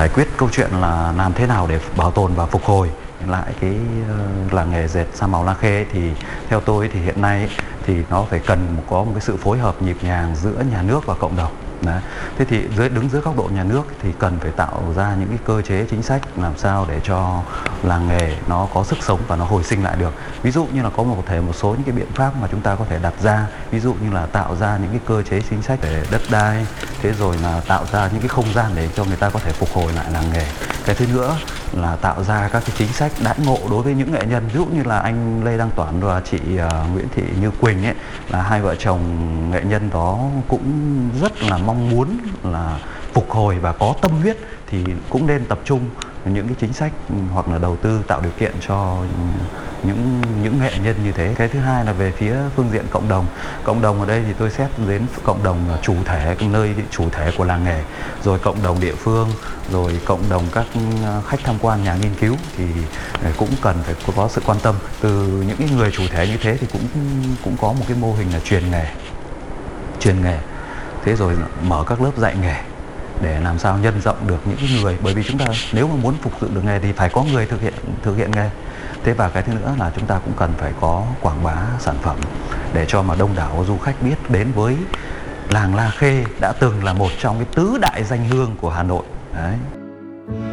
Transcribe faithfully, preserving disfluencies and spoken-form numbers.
giải quyết câu chuyện là làm thế nào để bảo tồn và phục hồi lại cái làng nghề dệt sa màu La Khê ấy, thì theo tôi thì hiện nay ấy, thì nó phải cần có một cái sự phối hợp nhịp nhàng giữa nhà nước và cộng đồng. Đấy. Thế thì dưới đứng dưới góc độ nhà nước thì cần phải tạo ra những cái cơ chế chính sách làm sao để cho làng nghề nó có sức sống và nó hồi sinh lại được. Ví dụ như là có một thể một số những cái biện pháp mà chúng ta có thể đặt ra, ví dụ như là tạo ra những cái cơ chế chính sách về đất đai, thế rồi là tạo ra những cái không gian để cho người ta có thể phục hồi lại làng nghề. Cái thứ nữa là tạo ra các cái chính sách đãi ngộ đối với những nghệ nhân, ví dụ như là anh Lê Đăng Toản và chị uh, Nguyễn Thị Như Quỳnh ấy, là hai vợ chồng nghệ nhân đó cũng rất là mong muốn là phục hồi và có tâm huyết, thì cũng nên tập trung những cái chính sách hoặc là đầu tư tạo điều kiện cho những những nghệ nhân như thế. Cái thứ hai là về phía phương diện cộng đồng. Cộng đồng ở đây thì tôi xét đến cộng đồng chủ thể, nơi chủ thể của làng nghề, rồi cộng đồng địa phương, rồi cộng đồng các khách tham quan, nhà nghiên cứu thì cũng cần phải có sự quan tâm từ những cái người chủ thể như thế, thì cũng cũng có một cái mô hình là truyền nghề, truyền nghề, thế rồi mở các lớp dạy nghề để làm sao nhân rộng được những cái người, bởi vì chúng ta nếu mà muốn phục dựng được nghề thì phải có người thực hiện thực hiện nghề. Thế và cái thứ nữa là chúng ta cũng cần phải có quảng bá sản phẩm để cho mà đông đảo du khách biết đến với làng La Khê đã từng là một trong cái tứ đại danh hương của Hà Nội. Đấy.